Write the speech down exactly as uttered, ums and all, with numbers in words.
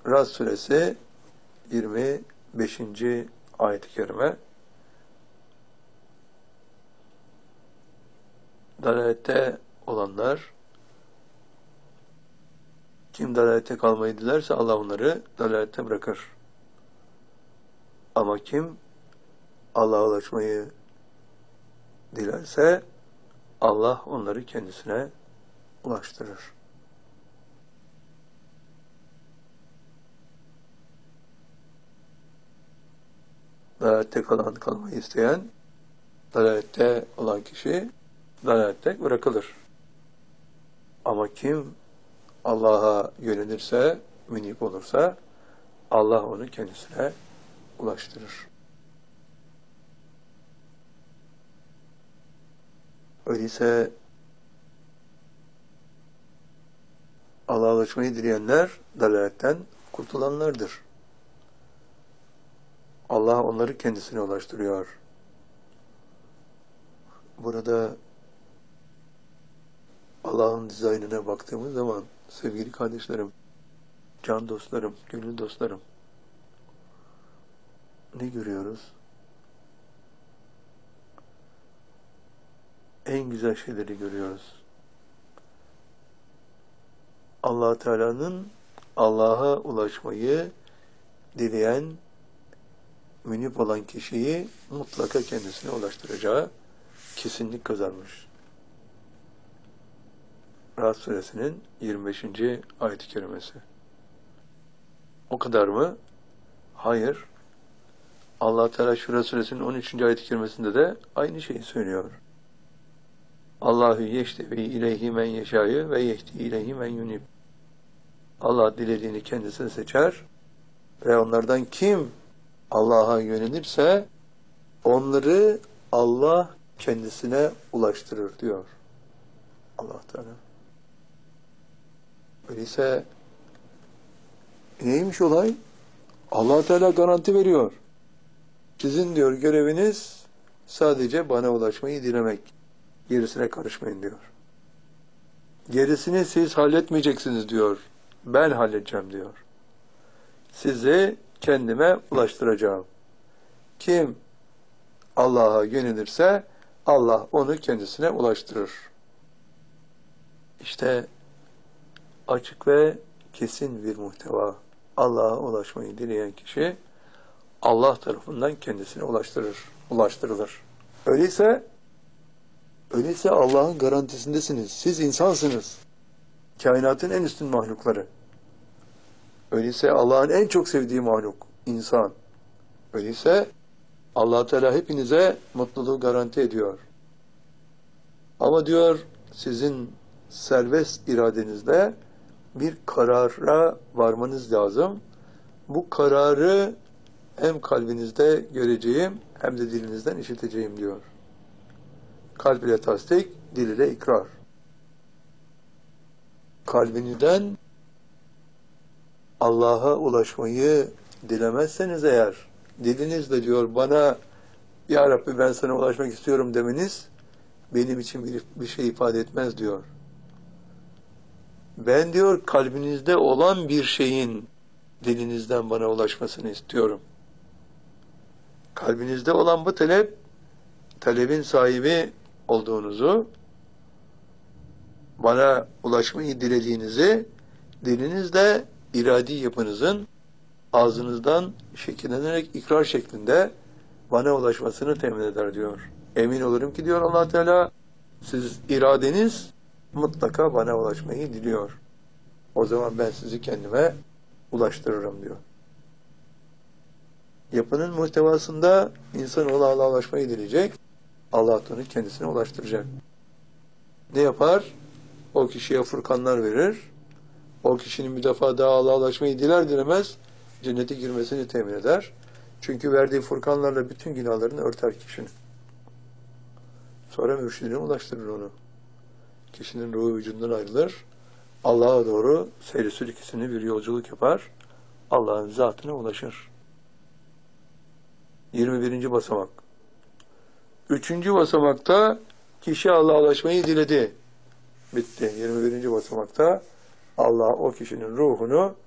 Rad suresi yirmi beşinci ayet-i kerime. Dalalette olanlar, kim dalalette kalmayı dilerse Allah onları dalalette bırakır. Ama kim Allah'a ulaşmayı dilerse Allah onları kendisine ulaştırır. Dalalette kalan, kalmayı isteyen, dalalette olan kişi dalalette bırakılır. Ama kim Allah'a yönelirse, münip olursa Allah onu kendisine ulaştırır. Öyleyse Allah'a ulaşmayı dileyenler dalaletten kurtulanlardır. Allah onları kendisine ulaştırıyor. Burada Allah'ın dizaynına baktığımız zaman sevgili kardeşlerim, can dostlarım, gönül dostlarım, ne görüyoruz? En güzel şeyleri görüyoruz. Allah Teala'nın Allah'a ulaşmayı dileyen, münip olan kişiyi mutlaka kendisine ulaştıracağı kesinlik kazanmış. Rad suresinin yirmi beşinci ayet-i kerimesi. O kadar mı? Hayır. Allah Teala Şura suresinin on üçüncü ayet-i kerimesinde de aynı şeyi söylüyor. Allahu yeştebi ileyhi men yeşâ'yı ve yehdi ileyhi men yunib. Allah dilediğini kendisine seçer ve onlardan kim Allah'a yönelirse onları Allah kendisine ulaştırır diyor Allah Teala. Öyleyse neymiş olay? Allah Teala garanti veriyor. Sizin diyor göreviniz sadece bana ulaşmayı dilemek. Gerisine karışmayın diyor. Gerisini siz halletmeyeceksiniz diyor. Ben halledeceğim diyor. Sizi kendime ulaştıracağım. Kim Allah'a yönelirse Allah onu kendisine ulaştırır. İşte açık ve kesin bir muhteva. Allah'a ulaşmayı dileyen kişi Allah tarafından kendisine ulaştırır, ulaştırılır. Öyleyse öyleyse Allah'ın garantisindesiniz. Siz insansınız. Kainatın en üstün mahlukları. Öyleyse Allah'ın en çok sevdiği mahluk, insan. Öyleyse Allah Teala hepinize mutluluğu garanti ediyor. Ama diyor sizin serbest iradenizle bir karara varmanız lazım. Bu kararı hem kalbinizde göreceğim hem de dilinizden işiteceğim diyor. Kalb ile tasdik, dil ile ikrar. Kalbinizden Allah'a ulaşmayı dilemezseniz eğer, dilinizle diyor bana Ya Rabbi ben sana ulaşmak istiyorum demeniz benim için bir, bir şey ifade etmez diyor. Ben diyor kalbinizde olan bir şeyin dilinizden bana ulaşmasını istiyorum. Kalbinizde olan bu talep, talebin sahibi olduğunuzu, bana ulaşmayı dilediğinizi, dilinizle iradi yapınızın ağzınızdan şekillenerek ikrar şeklinde bana ulaşmasını temin eder diyor. Emin olurum ki diyor Allah Teala, siz iradeniz mutlaka bana ulaşmayı diliyor. O zaman ben sizi kendime ulaştırırım diyor. Yapının muhtevasında insanoğlu Allah'a ulaşmayı dileyecek, Allah onu kendisine ulaştıracak. Ne yapar? O kişiye furkanlar verir. O kişinin bir defa daha Allah'a ulaşmayı diler dilemez cennete girmesini temin eder. Çünkü verdiği furkanlarla bütün günahlarını örter kişinin. Sonra mürşidine ulaştırır onu. Kişinin ruhu vücudundan ayrılır. Allah'a doğru seyri sülüküsünü bir yolculuk yapar. Allah'ın zatına ulaşır. yirmi birinci basamak. Üçüncü basamakta kişi Allah'a ulaşmayı diledi. Bitti. yirmi birinci basamakta Allah o kişinin ruhunu